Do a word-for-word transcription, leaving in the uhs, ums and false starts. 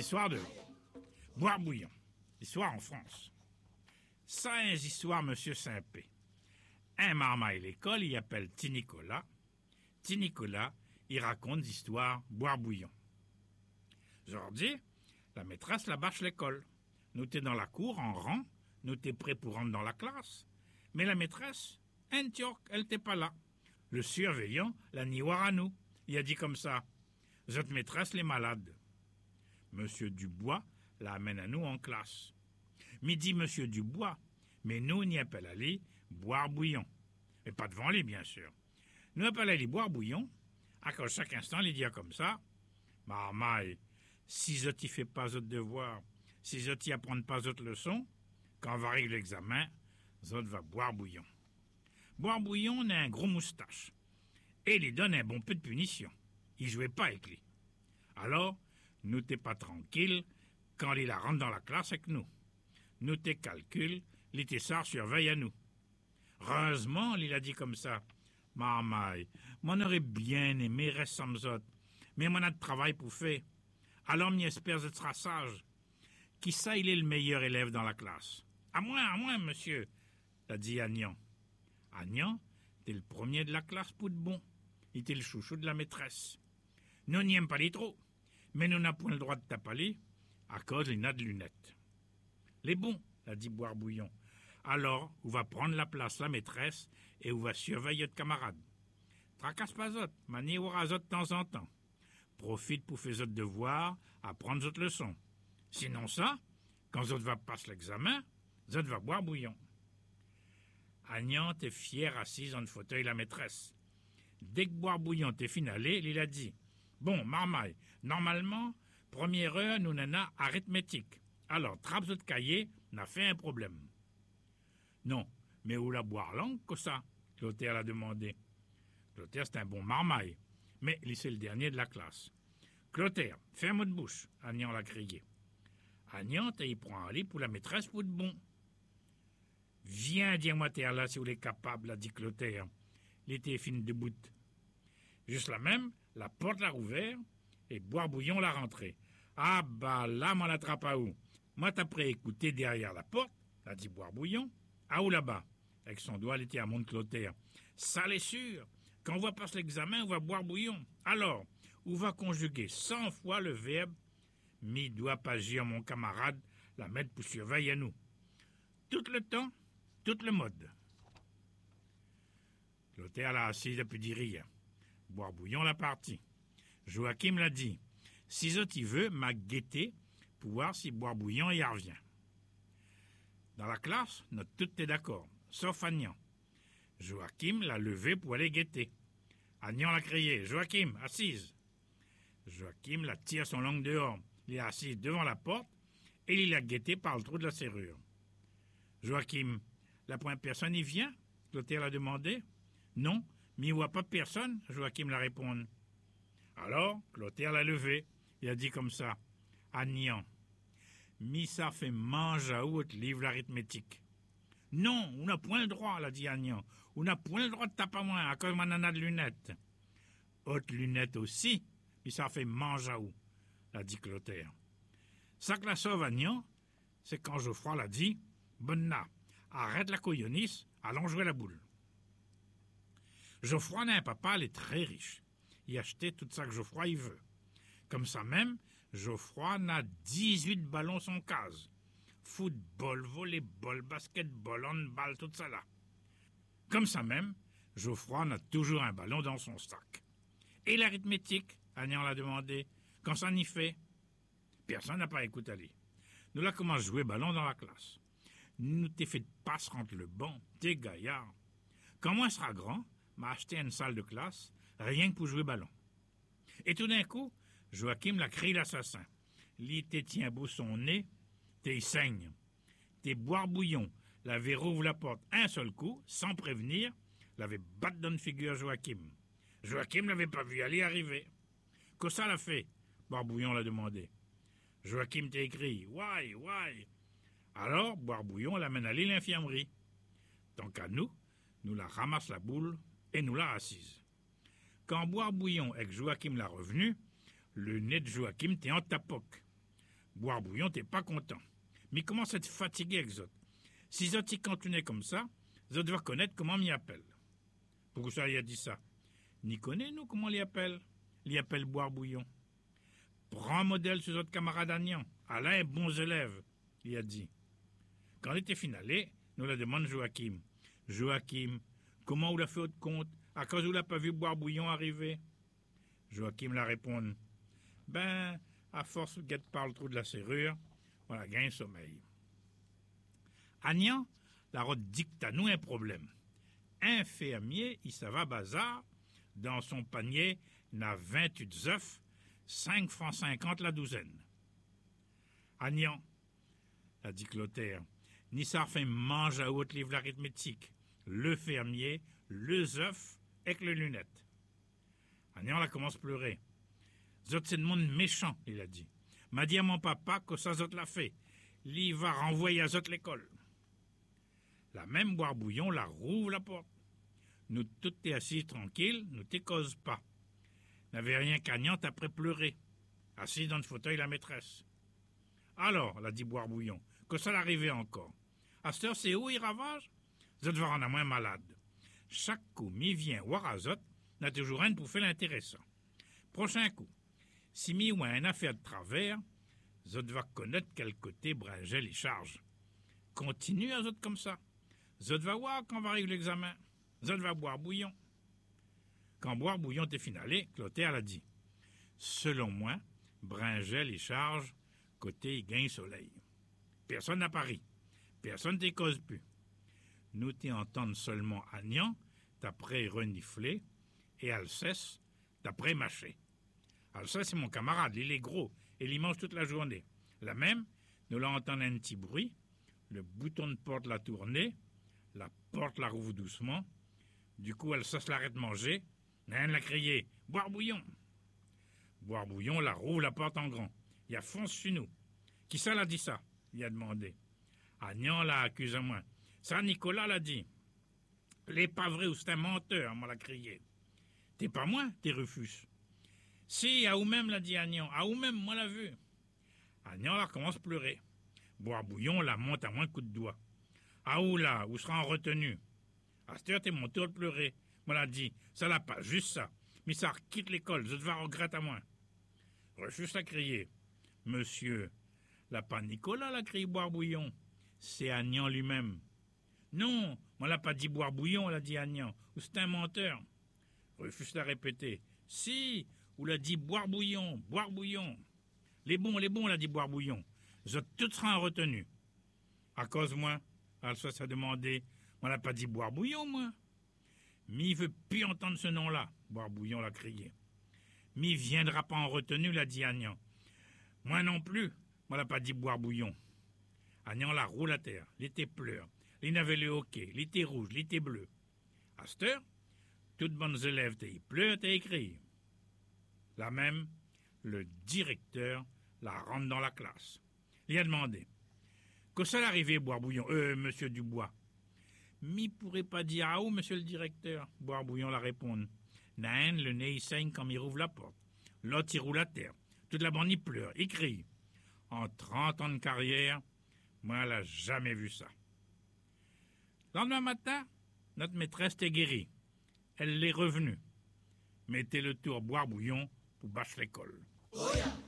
Histoire de boire bouillon. Histoire en France. Ça, est histoire Monsieur Saint-Pé. Un marmaille l'école, il appelle Ti Nicolas. Ti Nicolas, il raconte des histoires boire bouillon. Aujourd'hui, la maîtresse la bâche l'école. Nous t'es dans la cour, en rang, nous t'es prêt pour rentrer dans la classe. Mais la maîtresse, un Turc, elle t'est pas là. Le surveillant l'a ni voir à nous. Il a dit comme ça, « Votre maîtresse, les malades. » Monsieur Dubois l'amène à nous en classe. Midi, Monsieur Dubois, mais nous n'y appelle aller boire bouillon. Mais pas devant lui, bien sûr. Nous appelle aller boire bouillon, à cause chaque instant, il dit comme ça, « Marmaille, si je t'y fais pas votre devoir, si je t'y apprends pas votre leçon, quand va arriver l'examen, je va boire bouillon. » Boire bouillon, on a un gros moustache. Et il lui donne un bon peu de punition. Il jouait pas avec lui. Alors, nous t'es pas tranquille quand il la rentre dans la classe avec nous. Nous t'es calcul, les tessards surveillent à nous. Heureusement, il a dit comme ça. Marmaille, m'en aurait bien aimé reste sans m'zot, mais m'en a de travail pour faire. Alors m'y espère que sera sage. Qui ça, il est le meilleur élève dans la classe? À moi, à moi, monsieur, l'a dit Agnan. Agnan, t'es le premier de la classe pour de bon. Il était le chouchou de la maîtresse. Nous n'y aime pas les trop, mais nous n'avons point le droit de taper à cause il n'a de lunettes. Les bons, l'a dit Boire Bouillon. Alors, on va prendre la place la maîtresse et on va surveiller votre camarade. Tracasse pas zot, manie ou razot de temps en temps. Profite pour faire votre devoir, apprendre votre leçon. Sinon ça, quand zot va passer l'examen, zot va boire bouillon. Agnan t'est fière assise dans le fauteuil la maîtresse. Dès que Boire Bouillon t'est finalé, il a dit « Bon, marmaille, normalement, première heure, nous n'en arithmétique. Alors, trappe votre cahier, n'a fait un problème. » Non, mais où la boire langue que ça? Clotaire l'a demandé. Clotaire, c'est un bon marmaille, mais il c'est le dernier de la classe. Clotaire, ferme votre bouche, Agnan l'a crié. Agnan, t'y prend un lit pour la maîtresse pour de bon. Viens, dis-moi, t'es là si vous êtes capable, a dit Clotaire. Il était fin debout. Juste là même, la porte l'a rouvert et Boire Bouillon l'a rentré. Ah bah là, m'en attrape à où? Moi, t'as prêt écouter derrière la porte, a dit Boire Bouillon. À où là-bas? Avec son doigt, il était à mon Clotaire. Ça l'est sûr. Quand on va passer l'examen, on va boire bouillon. Alors, on va conjuguer cent fois le verbe « mi doit pas agir mon camarade, la mettre pour surveiller à nous ». Tout le temps, tout le mode. Clotaire l'a assis depuis dit rien. Boire bouillon l'a parti. Joachim l'a dit. Si je t'y veux, m'a guetté pour voir si Boire Bouillon y revient. Dans la classe, notre tout est d'accord, sauf Agnan. Joachim l'a levé pour aller guetter. Agnan l'a crié. Joachim, assise. Joachim la tire son langue dehors. Il est assis devant la porte et il l'a guetté par le trou de la serrure. Joachim, la point personne n'y vient? Clotaire l'a demandé. Non, mais il ne voit pas personne, Joachim l'a répondu. Alors, Clotaire l'a levé. Il a dit comme ça. Agnan, mi ça fait mange à haute livre l'arithmétique. Non, on n'a point le droit, l'a dit Agnan. On n'a point le droit de taper à moi, à cause de nana de lunettes. Haute lunettes aussi, mi ça fait mange à haut, l'a dit Clotaire. Ça que la sauve Agnan, c'est quand Geoffroy l'a dit, bonne na, arrête la couillonisse, allons jouer la boule. Geoffroy n'a un papa, il est très riche. Il achetait tout ça que Geoffroy il veut. Comme ça même, Geoffroy n'a dix-huit ballons son case. Football, volleyball, basketball, handball, tout ça là. Comme ça même, Geoffroy n'a toujours un ballon dans son sac. Et l'arithmétique, Agnan l'a demandé, quand ça n'y fait? Personne n'a pas écouté aller. Nous là commencé à jouer ballon dans la classe. Nous t'es fait de passe entre le banc, t'es gaillard. Quand moi sera grand, m'a acheté une salle de classe, rien que pour jouer ballon. Et tout d'un coup, Joachim l'a crié l'assassin. Li t'es tient beau son nez, t'es saigne. T'es Boire Bouillon, l'avait rouvre la porte un seul coup, sans prévenir, l'avait battu dans une figure Joachim. Joachim l'avait pas vu aller arriver. Que ça l'a fait? Boire Bouillon l'a demandé. Joachim t'a écrit, why, why? Alors, Boire Bouillon l'amène à l'infirmerie. Tant qu'à nous, nous la ramasse la boule et nous la assise. Quand Boire Bouillon et que Joachim l'a revenu, le nez de Joachim était en tapoc. Boire-bouillon, t'es pas content. Mais comment ça te fatigué avec Zot? Si Zot y continuait comme ça, Zot va connaître comment m'y appelle. Pourquoi ça, il a dit ça? N'y connaît, nous, comment l'y appelle? L'y appelle Boire-bouillon. Prends modèle sur notre camarade Agnan. Alain est bon élève, il a dit. Quand il était finalé, nous la demande Joachim. Joachim, comment vous l'a fait votre compte? À cause où l'a pas vu Boire-bouillon arriver? Joachim la répond. Ben, à force de parle trop de la serrure, on a gagné sommeil. Agnan, la route dicte à nous un problème. Un fermier, il s'en va bazar, dans son panier, n'a vingt-huit œufs, cinq francs cinquante la douzaine. Agnan, a dit Clotaire, ni ça fait mange à haute livre l'arithmétique, le fermier, le œuf, avec les lunettes. Agnan la commence à pleurer. Zot c'est le monde méchant, il a dit. M'a dit à mon papa que ça Zot l'a fait. Il va renvoyer à Zot l'école. La même Boire-bouillon la rouvre la porte. Nous tous t'es assis tranquille, nous t'es cause pas. N'avait rien qu'Agnan après pleurer. Assis dans le fauteuil la maîtresse. Alors, l'a dit Boire-bouillon, que ça l'arrivait encore. À cette heure, c'est où il ravage? Zot va rendre moins malade. Chaque coup, mi vient voir à Zot, n'a toujours rien pour faire l'intéressant. Prochain coup, si mi ou une affaire de travers, Zot va connaître quel côté Bringel y charge. Continue à Zot comme ça. Zot va voir quand va arriver l'examen. Zot va boire bouillon. Quand boire bouillon était finalé, Clotaire l'a dit. Selon moi, Bringel y charge côté il gagne soleil. Personne n'a pari. Personne ne cause plus. Nous t'y entendons seulement Agnan, d'après renifler, et Alceste, d'après mâcher. Alceste, c'est mon camarade, il est gros, et il mange toute la journée. La même, nous l'entendons un petit bruit, le bouton de porte la tournée, la porte la rouvre doucement, du coup Alceste l'arrête de manger, Nain l'a crié, boire bouillon. Boire bouillon la rouvre la porte en grand, il a fonce sur nous. Qui ça l'a dit ça? Il a demandé. Agnan l'a accusé à moi. Ça, Nicolas l'a dit. Les pas vrai ou c'est un menteur, moi l'a crié. T'es pas moi, t'es Rufus. Si, à où même, l'a dit Agnan, à où même, moi l'a vu. Agnan là commence à pleurer. Boire bouillon la monte à moins de coups de doigt. À où là, où sera en retenue? À cette heure, t'es mon tour de pleurer. Moi l'a dit, ça l'a pas, juste ça. Mais ça quitte l'école, je te vais regretter à moi. Rufus l'a crié. Monsieur, l'a pas Nicolas l'a crié boire bouillon. C'est Agnan lui-même. Non, on l'a pas dit boire bouillon, l'a dit Agnan. Ou c'est un menteur. Rufus l'a répété. Si, ou l'a dit boire bouillon, boire bouillon. Les bons, les bons, l'a dit boire bouillon. Vous êtes tout sera en retenue. À cause moi, Alsace a demandé. On l'a pas dit boire bouillon, moi. Mais il veut plus entendre ce nom-là. Boire bouillon l'a crié. Mais il viendra pas en retenue, l'a dit Agnan. Moi non plus, on l'a pas dit boire bouillon. Agnan la roule à terre, l'été pleure. Il avait le hockey, l'été rouge, l'été bleu. À cette heure, toutes bonnes élèves t'es pleurent, t'es écrit. La même, le directeur la rentre dans la classe. Il a demandé. Que ça l'arrivée, boire bouillon, euh, monsieur Dubois. Mi pourrait pas dire à où, monsieur le directeur. Boire bouillon la répond. Nain, le nez il saigne quand il rouvre la porte. L'autre il roule à terre. Toute la bande y pleure, il crie. En trente ans de carrière, moi elle a jamais vu ça. Le lendemain matin, notre maîtresse est guérie. Elle l'est revenue. Mettez le tour boire bouillon pour bâcher l'école.